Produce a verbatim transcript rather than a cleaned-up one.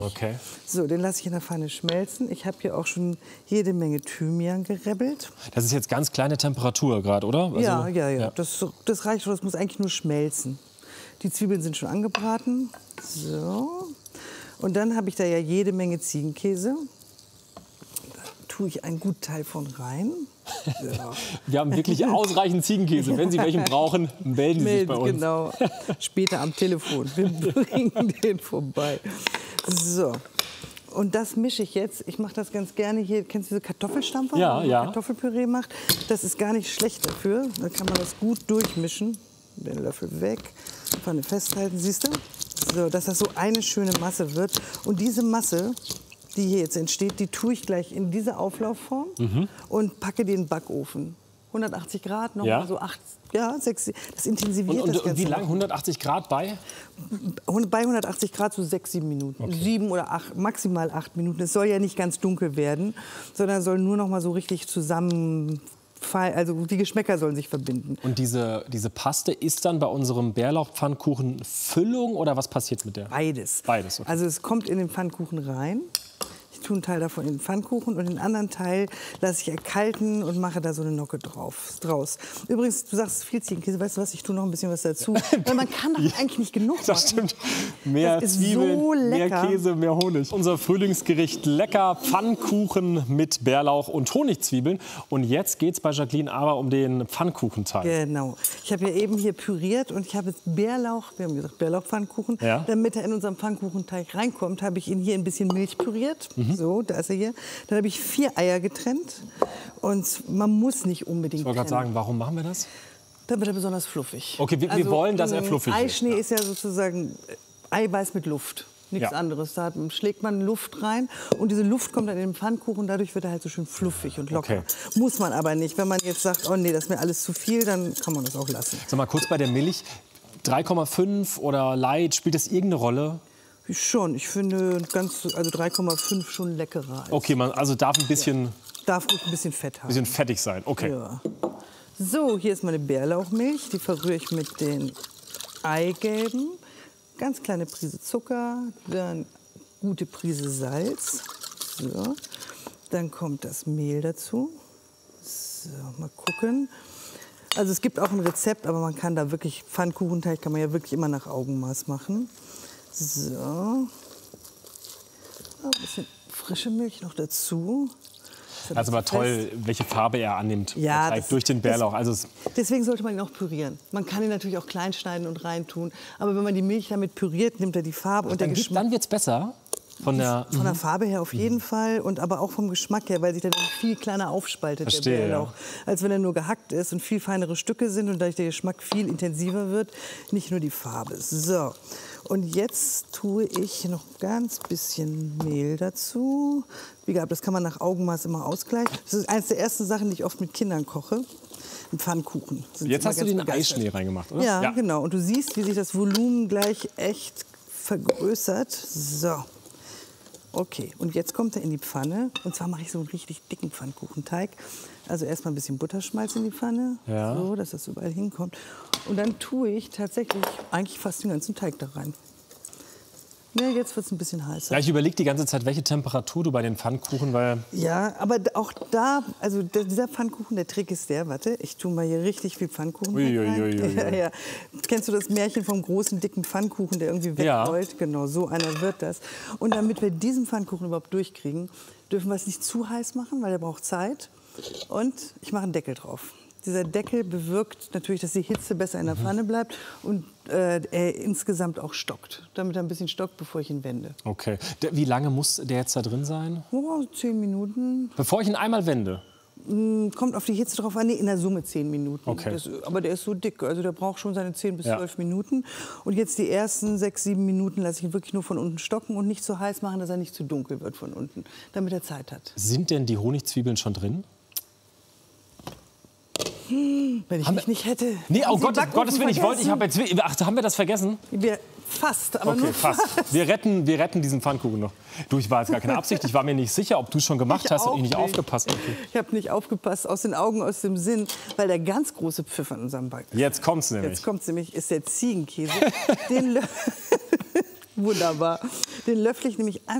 Okay. So, den lasse ich in der Pfanne schmelzen. Ich habe hier auch schon jede Menge Thymian gerebbelt. Das ist jetzt ganz kleine Temperatur gerade, oder? Also, ja, ja, ja, ja. Das, das reicht schon. Das muss eigentlich nur schmelzen. Die Zwiebeln sind schon angebraten. So. Und dann habe ich da ja jede Menge Ziegenkäse. Da tue ich einen guten Teil von rein. Ja. Wir haben wirklich ausreichend Ziegenkäse. Wenn Sie welchen brauchen, melden Sie sich bei uns. Genau. Später am Telefon. Wir bringen den vorbei. So. Und das mische ich jetzt. Ich mache das ganz gerne hier. Kennst du diese Kartoffelstampfer? Ja, wo man ja. Kartoffelpüree macht. Das ist gar nicht schlecht dafür. Da kann man das gut durchmischen. Den Löffel weg. Pfanne festhalten, siehst du? So, dass das so eine schöne Masse wird. Und diese Masse, die hier jetzt entsteht, die tue ich gleich in diese Auflaufform mhm. und packe die in den Backofen. hundertachtzig Grad, noch ja. mal so acht, ja, sechs, das intensiviert und, und, das Ganze. Und wie lang? hundertachtzig Grad bei? Bei hundertachtzig Grad so sechs, sieben Minuten. Okay. Sieben oder acht, maximal acht Minuten. Es soll ja nicht ganz dunkel werden, sondern soll nur noch mal so richtig zusammen. Also die Geschmäcker sollen sich verbinden. Und diese, diese Paste ist dann bei unserem Bärlauchpfannkuchen Füllung oder was passiert mit der? Beides. Beides, okay. Also es kommt in den Pfannkuchen rein. Ich tue einen Teil davon in den Pfannkuchen und den anderen Teil lasse ich erkalten und mache da so eine Nocke drauf, draus. Übrigens, du sagst viel Ziegenkäse, weißt du was, ich tue noch ein bisschen was dazu. Weil man kann doch eigentlich nicht genug machen. Das stimmt. Mehr das ist Zwiebeln, so mehr Käse, mehr Honig. Unser Frühlingsgericht lecker Pfannkuchen mit Bärlauch und Honigzwiebeln. Und jetzt geht es bei Jacqueline aber um den Pfannkuchenteig. Genau. Ich habe ja eben hier püriert und ich habe jetzt Bärlauch, wir haben gesagt Bärlauchpfannkuchen. Ja. Damit er in unseren Pfannkuchenteig reinkommt, habe ich ihn hier ein bisschen Milch püriert. Mhm. So, da ist er hier. Dann habe ich vier Eier getrennt. Und man muss nicht unbedingt Ich wollte gerade sagen, warum machen wir das? Dann wird er besonders fluffig. Okay, wir, also, wir wollen, dass er fluffig wird. Eischnee ist ja sozusagen Eiweiß mit Luft. Nichts ja. anderes. Da schlägt man Luft rein und diese Luft kommt dann in den Pfannkuchen. Dadurch wird er halt so schön fluffig und locker. Okay. Muss man aber nicht. Wenn man jetzt sagt, oh nee, das ist mir alles zu viel, dann kann man das auch lassen. Sag mal kurz bei der Milch. drei Komma fünf oder Light, spielt das irgendeine Rolle? Schon, ich finde ganz, also drei Komma fünf schon leckerer. Als okay, man also darf ein bisschen, ja. darf ruhig ein bisschen Fett haben. Bisschen fettig sein, okay. Ja. So, hier ist meine Bärlauchmilch, die verrühre ich mit den Eigelben. Ganz kleine Prise Zucker, dann gute Prise Salz. So. Dann kommt das Mehl dazu. So, mal gucken. Also es gibt auch ein Rezept, aber man kann da wirklich, Pfannkuchenteig kann man ja wirklich immer nach Augenmaß machen. So, ein bisschen frische Milch noch dazu. Das ist aber toll, welche Farbe er annimmt, ja, der Teig, durch den Bärlauch. Also deswegen sollte man ihn auch pürieren. Man kann ihn natürlich auch klein schneiden und reintun. Aber wenn man die Milch damit püriert, nimmt er die Farbe Ach, und der dann, Geschmack. Dann wird es besser? Von der, von der Farbe her auf jeden mhm. Fall und aber auch vom Geschmack her, weil sich der viel kleiner aufspaltet, Verstehe, der Bärlauch, ja. als wenn er nur gehackt ist und viel feinere Stücke sind und dadurch der Geschmack viel intensiver wird, nicht nur die Farbe. So, und jetzt tue ich noch ganz bisschen Mehl dazu. Wie gesagt, das kann man nach Augenmaß immer ausgleichen. Das ist eines der ersten Sachen, die ich oft mit Kindern koche. Ein Pfannkuchen. Jetzt hast du den Eischnee reingemacht, oder? Ja, ja, genau. Und du siehst, wie sich das Volumen gleich echt vergrößert. So. Okay, und jetzt kommt er in die Pfanne. Und zwar mache ich so einen richtig dicken Pfannkuchenteig. Also erstmal ein bisschen Butterschmalz in die Pfanne, ja. so, dass das überall hinkommt. Und dann tue ich tatsächlich eigentlich fast den ganzen Teig da rein. Ja, jetzt wird es ein bisschen heißer. Ja, ich überlege die ganze Zeit, welche Temperatur du bei den Pfannkuchen, weil... Ja, aber auch da, also dieser Pfannkuchen, der Trick ist der, warte, ich tue mal hier richtig viel Pfannkuchen ui, rein. Ui, ui, ui. Ja, ja. Kennst du das Märchen vom großen, dicken Pfannkuchen, der irgendwie wegrollt? Ja. Genau, so einer wird das. Und damit wir diesen Pfannkuchen überhaupt durchkriegen, dürfen wir es nicht zu heiß machen, weil der braucht Zeit. Und ich mache einen Deckel drauf. Dieser Deckel bewirkt natürlich, dass die Hitze besser in der Pfanne bleibt und äh, er insgesamt auch stockt. Damit er ein bisschen stockt, bevor ich ihn wende. Okay. Der, wie lange muss der jetzt da drin sein? Oh, zehn Minuten. Bevor ich ihn einmal wende? Kommt auf die Hitze drauf an. Nee, in der Summe zehn Minuten. Okay. Das, aber der ist so dick, also der braucht schon seine zehn bis zwölf ja. Minuten. Und jetzt die ersten sechs, sieben Minuten lasse ich ihn wirklich nur von unten stocken und nicht so heiß machen, dass er nicht zu dunkel wird von unten, damit er Zeit hat. Sind denn die Honigzwiebeln schon drin? Hm, wenn ich haben mich nicht hätte. Nee, oh Gott, Gottes Willen, ich wollte, ich habe jetzt, ach, haben wir das vergessen? Wir fast, aber okay, nur fast. fast. Wir retten, wir retten diesen Pfannkuchen noch. Du, ich war jetzt gar keine Absicht. Ich war mir nicht sicher, ob du es schon gemacht ich hast und ich nicht, nicht aufgepasst. Okay. Ich habe nicht aufgepasst, aus den Augen, aus dem Sinn, weil der ganz große Pfiff an unserem Backen. Jetzt kommt's nämlich. Jetzt kommt's nämlich, ist der Ziegenkäse. Den Wunderbar. Den löffel ich nämlich einfach